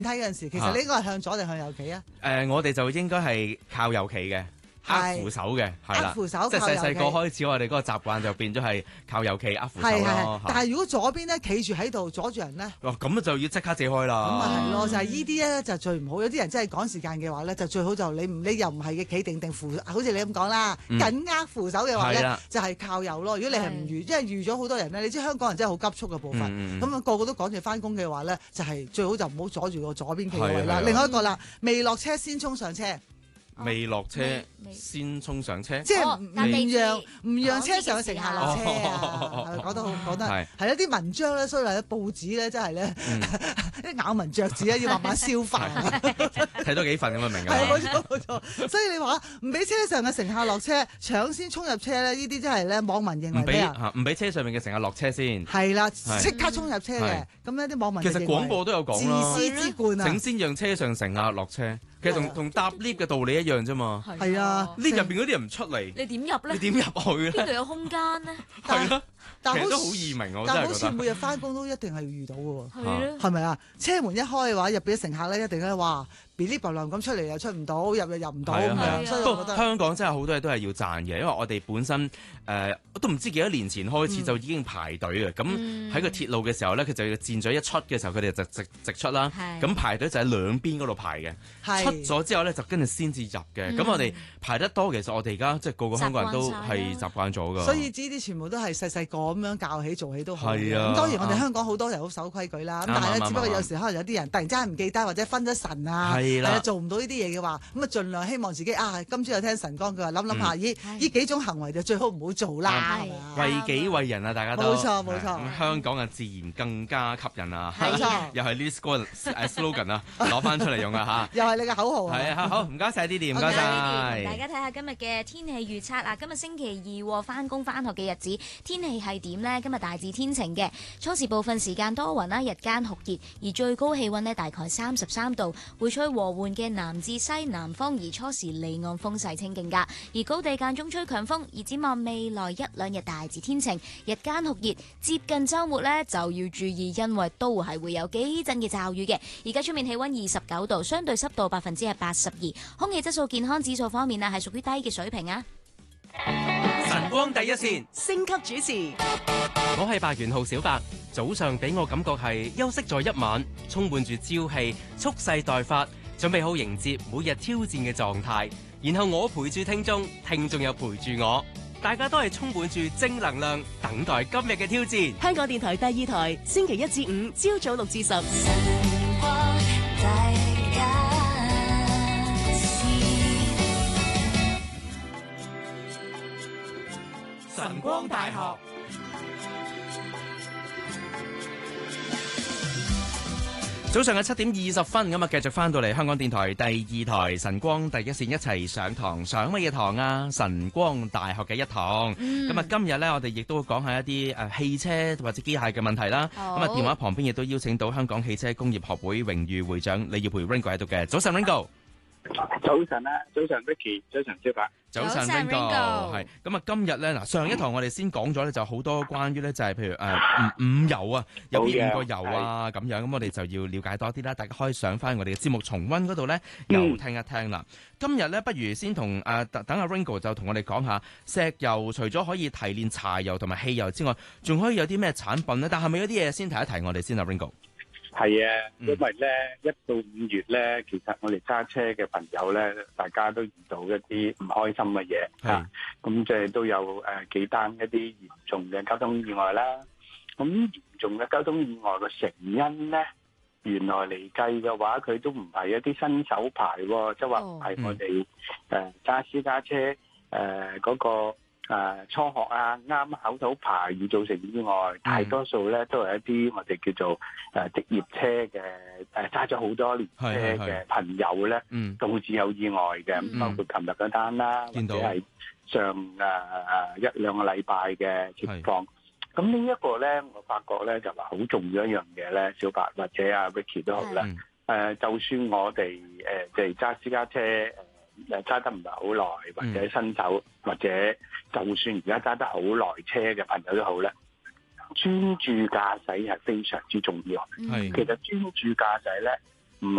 睇嗰陣時，其實你應該係向左定向右企啊？ 我哋就應該係靠右企嘅。握扶手嘅，係啦， 扶手即係細個開始，我哋嗰個習慣就變咗係靠右企握扶手咯。 但係如果左邊咧企住喺度阻住人咧， 咁就要即刻借開啦。 咁咪係咯，就係呢啲咧就最唔好。有啲人真係趕時間嘅話咧，就最好就你又唔係嘅企定扶，好似你咁講啦，緊握扶手嘅話咧，就係靠右咯。如果你係唔預，因為預咗好多人咧，你知香港人真係好急促嘅步伐，咁個個都趕住翻工嘅話咧，就係最好就唔好阻住個左邊企位啦。另外一個啦，未落車先衝上車。 未落車先衝上車， 即係唔讓車上嘅乘客落車啊！講得好，講得係啦，啲文章咧，所以話啲報紙咧，真係咧啲咬文嚼字咧，要慢慢消化。 睇多幾份咁啊，明㗎。 係冇錯冇錯，所以你話唔俾車上嘅乘客落車，搶先衝入車咧，呢啲真係咧網民認為咩啊？ 唔俾車上面嘅乘客落車先。 係啦，即刻衝入車嘅，咁呢啲網民其實廣播都有講啦， 自私之冠啊！ 請先讓車上乘客落車。其實同搭 lift 嘅道理一樣啫嘛。 係啊 ，lift 入邊嗰啲人唔出嚟， 你點入咧？ 你點入去咧？ 邊度有空間咧？ 係咯， 但其實都好易明，我真係覺得。 但好似每日翻工都一定係要遇到嘅喎。 係咯， 係咪啊？車門一開嘅話，入邊啲乘客咧一定咧話噼哩啪啦咁出嚟又出唔到，入又入唔到咁樣。所以我覺得香港真係好多嘢都係要讚嘅，因為我哋本身都唔知幾多年前開始就已經排隊嘅。咁喺個鐵路嘅時候咧，佢就要箭嘴一出嘅時候，佢哋就直出啦。咁排隊就喺兩邊嗰度排嘅。出咗之後咧，就跟住先至入嘅。咁我哋排得多，其實我哋而家即係個個香港人都係習慣咗㗎。 所以呢啲全部都係細細個咁樣教起做起都好。 係啊。 咁當然我哋香港好多人好守規矩啦。咁但係咧，只不過有時可能有啲人突然之間唔記得或者分咗神啊，做唔到呢啲嘢嘅話，咁啊盡量希望自己今朝有聽神光，佢話諗下，呢幾種行為就最好唔好做啦。 為己為人啊，大家都冇錯冇錯。 咁香港啊，自然更加吸引啊。 冇錯。 又係呢個 slogan 啊，攞翻出嚟用啊嚇。 又係你嘅口號啊。 係啊，好唔該晒Didi，唔該晒。 大家睇下今日嘅天氣預測啊，今日星期二翻工翻學嘅日子，天氣係點呢？今日大致天晴嘅，初時部分時間多雲啦，日間酷熱，而最高氣溫呢大概33度，會吹和緩嘅南至西南風，而初時離岸風勢清勁㗎，而高地間中吹強風，而展望未來一兩日大致天晴，日間酷熱，接近週末呢就要注意，因為都係會有幾陣嘅驟雨嘅。而家出面氣溫29度，相對濕度82%，空氣質素健康指數方面啊係屬於低嘅水平啊。 晨光第一線， 星級主持， 我係白元浩小白。早上俾我感覺係休息咗一晚，充滿住朝氣，蓄勢待發，準備好迎接每日挑戰嘅狀態。然後我陪住聽眾，聽眾又陪住我，大家都係充滿住正能量，等待今日嘅挑戰。 香港電台第二台，星期1至5朝早6至10。 晨光大學。早上嘅7點20分，咁啊繼續翻到嚟香港電台第二台晨光第一線，一齊上堂，上乜嘢堂啊？晨光大學嘅一堂。咁啊今日咧，我哋亦都會講下一啲汽車或者機械嘅問題啦。咁啊電話旁邊亦都邀請到香港汽車工業學會榮譽會長李耀培 Ringo 喺度嘅。早晨 Ringo。 早晨啊，早晨 Vicky，早晨小白。 早晨 Ringo， 係咁啊！今日咧嗱，上一堂我哋先講咗咧，就好多關於咧就係譬如五油啊，有邊5個油啊咁樣，咁我哋就要了解多啲啦。大家可以上翻我哋嘅節目重溫嗰度咧，又聽一聽啦。今日咧，不如先同等阿 Ringo 就同我哋講下石油，除咗可以提煉柴油同埋汽油之外，仲可以有啲咩產品咧？但係咪有啲嘢先提一提我哋先啊 Ringo？ 係啊，因為咧1到5月咧，其實我哋揸車嘅朋友咧，大家都遇到一啲唔開心嘅嘢嚇，咁即係都有幾單一啲嚴重嘅交通意外啦。咁嚴重嘅交通意外嘅成因咧，原來嚟計嘅話，佢都唔係一啲新手牌喎，即係話唔係我哋揸私家車嗰個初學啊，啱考到牌而造成意外，大多數咧都係一啲我哋叫做職業車嘅揸咗好多年車嘅朋友咧，導致有意外嘅。咁包括琴日嗰單啦，或者係上1兩個禮拜嘅情況。咁呢一個咧，我發覺咧就話好重要一樣嘢咧，小白或者阿 Vicky 都好啦。就算我哋即係揸私家車揸得唔係好耐，或者新手，或者就算而家揸得好耐車嘅朋友都好咧，專注駕駛係非常之重要。其實專注駕駛咧